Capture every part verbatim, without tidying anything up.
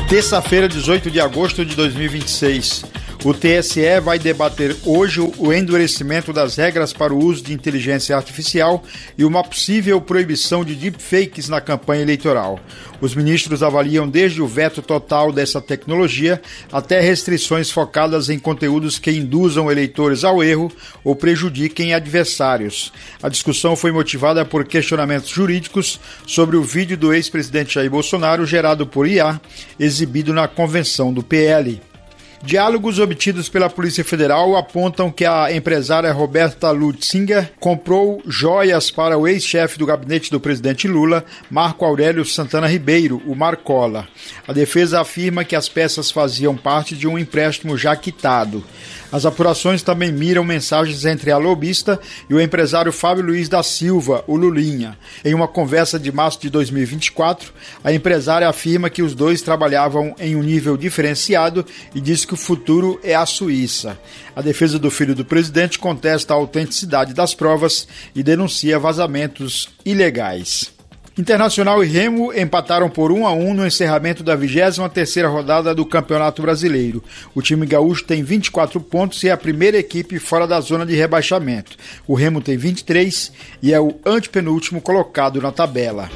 Terça-feira, dezoito de agosto de dois mil e vinte e seis. O T S E vai debater hoje o endurecimento das regras para o uso de inteligência artificial e uma possível proibição de deepfakes na campanha eleitoral. Os ministros avaliam desde o veto total dessa tecnologia até restrições focadas em conteúdos que induzam eleitores ao erro ou prejudiquem adversários. A discussão foi motivada por questionamentos jurídicos sobre o vídeo do ex-presidente Jair Bolsonaro gerado por I A, exibido na convenção do P L. Diálogos obtidos pela Polícia Federal apontam que a empresária Roberta Lutzinger comprou joias para o ex-chefe do gabinete do presidente Lula, Marco Aurélio Santana Ribeiro, o Marcola. A defesa afirma que as peças faziam parte de um empréstimo já quitado. As apurações também miram mensagens entre a lobista e o empresário Fábio Luiz da Silva, o Lulinha. Em uma conversa de março de dois mil e vinte e quatro, a empresária afirma que os dois trabalhavam em um nível diferenciado e diz que o futuro é a Suíça. A defesa do filho do presidente contesta a autenticidade das provas e denuncia vazamentos ilegais. Internacional e Remo empataram por um a um no encerramento da vigésima terceira rodada do Campeonato Brasileiro. O time gaúcho tem vinte e quatro pontos e é a primeira equipe fora da zona de rebaixamento. O Remo tem vinte e três e é o antepenúltimo colocado na tabela.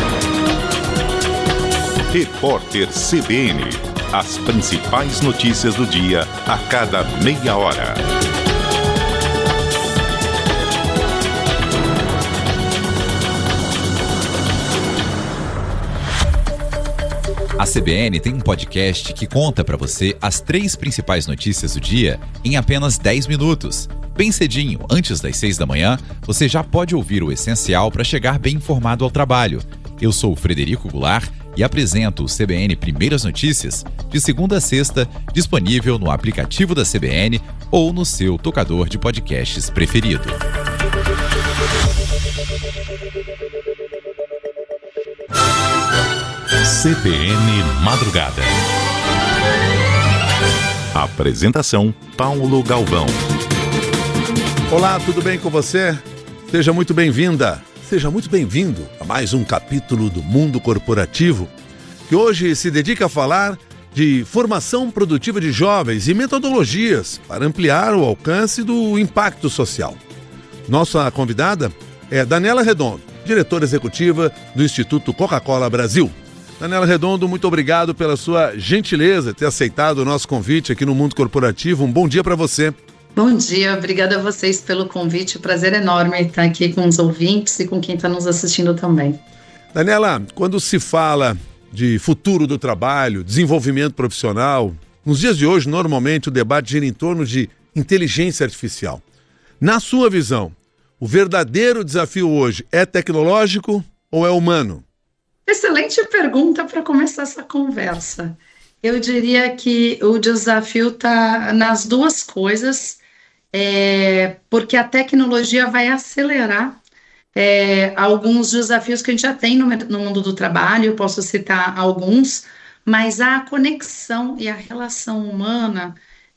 Repórter C B N. As principais notícias do dia a cada meia hora. A C B N tem um podcast que conta para você as três principais notícias do dia em apenas dez minutos. Bem cedinho, antes das seis da manhã, você já pode ouvir o essencial para chegar bem informado ao trabalho. Eu sou o Frederico Goulart e apresento o C B N Primeiras Notícias de segunda a sexta, disponível no aplicativo da C B N ou no seu tocador de podcasts preferido. C B N Madrugada. Apresentação: Paulo Galvão. Olá, tudo bem com você? Seja muito bem-vinda, seja muito bem-vindo a mais um capítulo do Mundo Corporativo, que hoje se dedica a falar de formação produtiva de jovens e metodologias para ampliar o alcance do impacto social. Nossa convidada é Daniela Redondo, diretora executiva do Instituto Coca-Cola Brasil. Daniela Redondo, muito obrigado pela sua gentileza de ter aceitado o nosso convite aqui no Mundo Corporativo. Um bom dia para você. Bom dia, obrigada a vocês pelo convite. Prazer enorme estar aqui com os ouvintes e com quem está nos assistindo também. Daniela, quando se fala de futuro do trabalho, desenvolvimento profissional, nos dias de hoje, normalmente, o debate gira em torno de inteligência artificial. Na sua visão, o verdadeiro desafio hoje é tecnológico ou é humano? Excelente pergunta para começar essa conversa. Eu diria que o desafio está nas duas coisas, é, porque a tecnologia vai acelerar é, alguns desafios que a gente já tem no, no mundo do trabalho. Eu posso citar alguns, mas a conexão e a relação humana,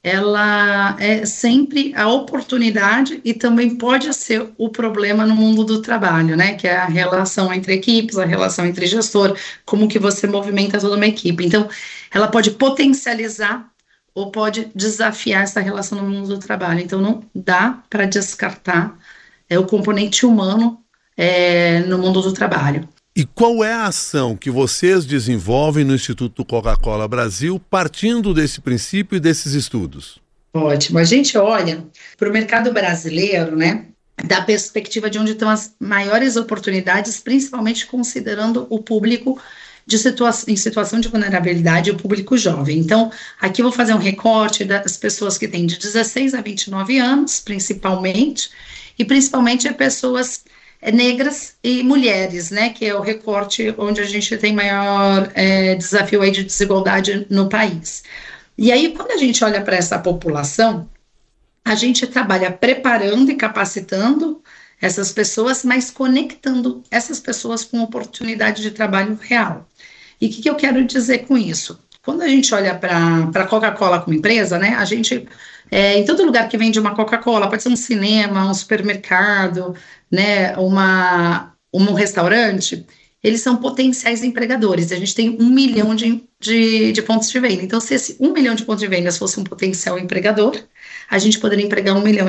ela é sempre a oportunidade e também pode ser o problema no mundo do trabalho, né? Que é a relação entre equipes, a relação entre gestor, como que você movimenta toda uma equipe. Então, ela pode potencializar ou pode desafiar essa relação no mundo do trabalho. Então, não dá para descartar é, o componente humano é, no mundo do trabalho. E qual é a ação que vocês desenvolvem no Instituto Coca-Cola Brasil partindo desse princípio e desses estudos? Ótimo. A gente olha para o mercado brasileiro, né, da perspectiva de onde estão as maiores oportunidades, principalmente considerando o público de situa- em situação de vulnerabilidade, o público jovem. Então, aqui eu vou fazer um recorte das pessoas que têm de dezesseis a vinte e nove anos, principalmente, e principalmente é pessoas negras e mulheres, né, que é o recorte onde a gente tem maior é, desafio aí de desigualdade no país. E aí, quando a gente olha para essa população, a gente trabalha preparando e capacitando essas pessoas, mas conectando essas pessoas com oportunidade de trabalho real. E o que, que eu quero dizer com isso? Quando a gente olha para a Coca-Cola como empresa, né, a gente, é, em todo lugar que vende uma Coca-Cola, pode ser um cinema, um supermercado, né, uma, um restaurante, eles são potenciais empregadores. A gente tem um milhão de, de, de pontos de venda. Então, se esse um milhão de pontos de vendas fosse um potencial empregador, a gente poderia empregar um milhão